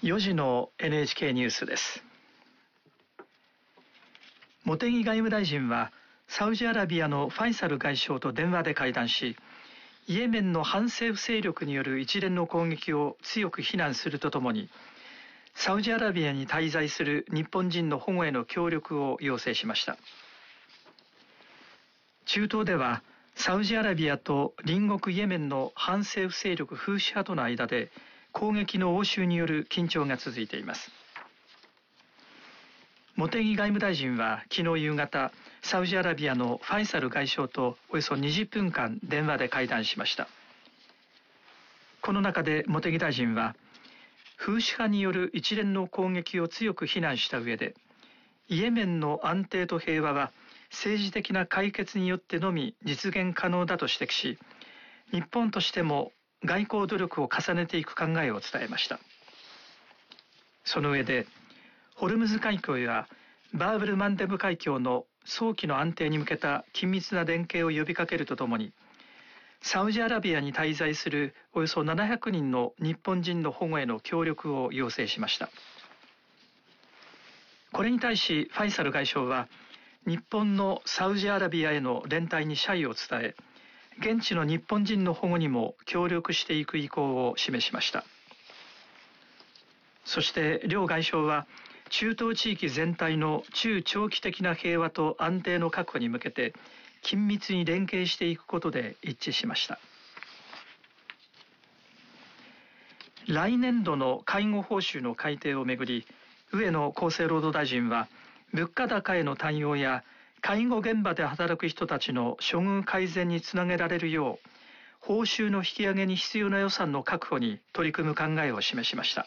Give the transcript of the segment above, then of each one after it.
4時の NHK ニュースです。茂木外務大臣はサウジアラビアのファイサル外相と電話で会談し、イエメンの反政府勢力による一連の攻撃を強く非難するとともに、サウジアラビアに滞在する日本人の保護への協力を要請しました。中東ではサウジアラビアと隣国イエメンの反政府勢力フーシ派との間で攻撃の応酬による緊張が続いています。茂木外務大臣は昨日夕方、サウジアラビアのファイサル外相とおよそ20分間電話で会談しました。この中で茂木大臣は、フーシ派による一連の攻撃を強く非難した上で、イエメンの安定と平和は政治的な解決によってのみ実現可能だと指摘し、日本としても外交努力を重ねていく考えを伝えました。その上で、ホルムズ海峡やバーブルマンデブ海峡の早期の安定に向けた緊密な連携を呼びかけるとともに、サウジアラビアに滞在するおよそ700人の日本人の保護への協力を要請しました。これに対しファイサル外相は、日本のサウジアラビアへの連帯に謝意を伝え、現地の日本人の保護にも協力していく意向を示しました。そして両外相は、中東地域全体の中長期的な平和と安定の確保に向けて緊密に連携していくことで一致しました。来年度の介護報酬の改定をめぐり、上野厚生労働大臣は、物価高への対応や介護現場で働く人たちの処遇改善につなげられるよう、報酬の引き上げに必要な予算の確保に取り組む考えを示しました。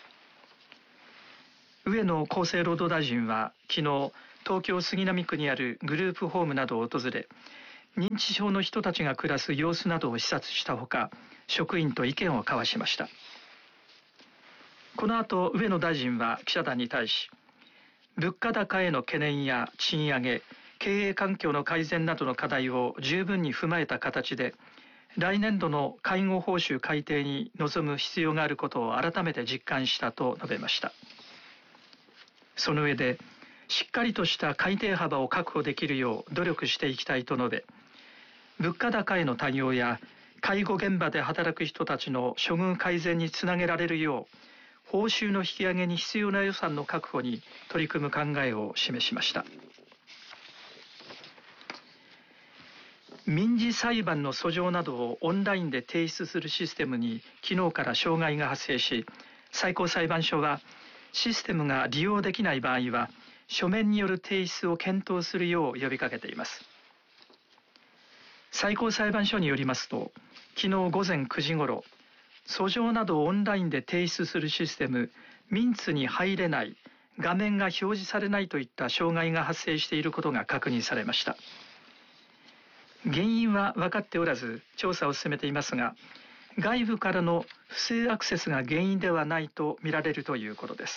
上野厚生労働大臣は昨日、東京杉並区にあるグループホームなどを訪れ、認知症の人たちが暮らす様子などを視察したほか、職員と意見を交わしました。この後、上野大臣は記者団に対し、物価高への懸念や賃上げ、経営環境の改善などの課題を十分に踏まえた形で、来年度の介護報酬改定に臨む必要があることを改めて実感したと述べました。その上で、しっかりとした改定幅を確保できるよう努力していきたいと述べ、物価高への対応や介護現場で働く人たちの処遇改善につなげられるよう、報酬の引き上げに必要な予算の確保に取り組む考えを示しました。民事裁判の訴状などをオンラインで提出するシステムに昨日から障害が発生し、最高裁判所はシステムが利用できない場合は書面による提出を検討するよう呼びかけています。最高裁判所によりますと、昨日午前9時ごろ、訴状などをオンラインで提出するシステムミンツに入れない、画面が表示されないといった障害が発生していることが確認されました。原因は分かっておらず調査を進めていますが、外部からの不正アクセスが原因ではないと見られるということです。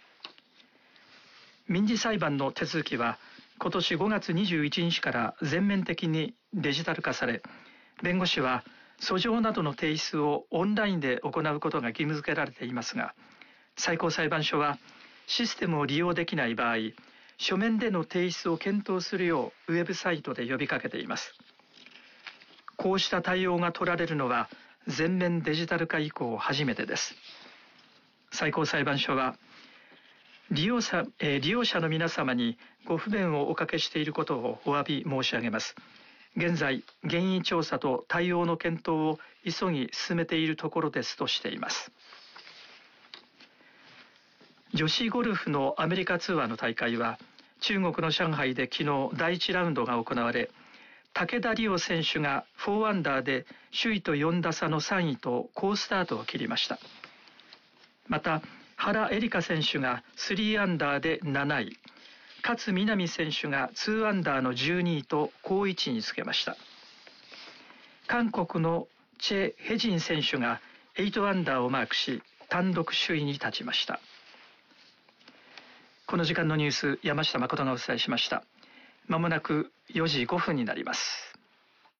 民事裁判の手続きは今年5月21日から全面的にデジタル化され、弁護士は訴状などの提出をオンラインで行うことが義務付けられていますが、最高裁判所はシステムを利用できない場合、書面での提出を検討するようウェブサイトで呼びかけています。こうした対応が取られるのは全面デジタル化以降初めてです。最高裁判所は、利用者の皆様にご不便をおかけしていることをお詫び申し上げます。現在、原因調査と対応の検討を急ぎ進めているところですとしています。女子ゴルフのアメリカツアーの大会は、中国の上海で昨日第1ラウンドが行われ、竹田麗央選手が4アンダーで首位と4打差の3位と好スタートを切りました。また、原英莉花選手が3アンダーで7位、勝みなみ選手が2アンダーの12位と好位置につけました。韓国のチェ・ヘジン選手が8アンダーをマークし、単独首位に立ちました。この時間のニュース、山下誠がお伝えしました。まもなく4時5分になります。